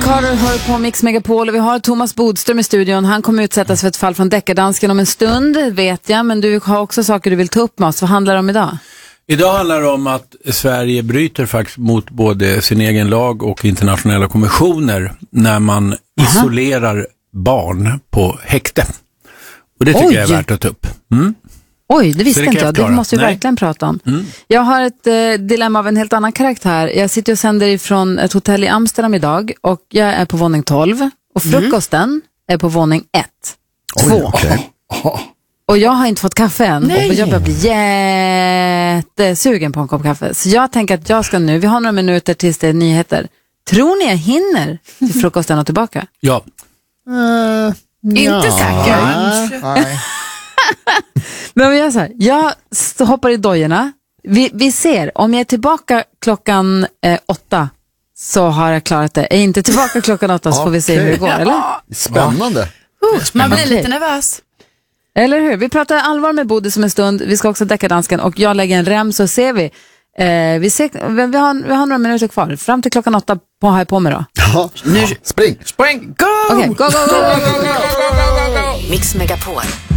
Carter hör på Mix Megapol och vi har Thomas Bodström i studion. Han kommer utsättas för ett fall från Deckardansken om en stund, vet jag. Men du har också saker du vill ta upp med oss. Vad handlar det om idag? Idag handlar det om att Sverige bryter faktiskt mot både sin egen lag och internationella konventioner när man isolerar barn på häkte. Och det tycker jag är värt att ta upp. Oj, det visste inte jag. Det måste vi verkligen prata om. Jag har ett dilemma av en helt annan karaktär. Jag sitter och sänder ifrån ett hotell i Amsterdam idag och jag är på våning 12 och frukosten är på våning 1. 2. Okay. Och jag har inte fått kaffe än. Och jag börjar bli jättesugen på en kopp kaffe. Så jag tänker att jag ska nu, vi har några minuter tills det är nyheter. Tror ni jag hinner till frukosten och tillbaka? Ja. Inte säkert. Nej. Men om jag så här, jag hoppar i dojorna. Vi ser, om jag är tillbaka klockan 8 så har jag klarat det. Är jag inte tillbaka klockan 8 så får vi se hur det går, eller? Spännande. Man blir lite nervös. Eller hur? Vi pratar allvar med Bodis om en stund. Vi ska också Deckardansken och jag lägger en rem så ser vi. Vi har några minuter kvar. Fram till klockan 8 har jag på mig då. Ja. Nu, Spring. go! Okej, go! Mix Megapol.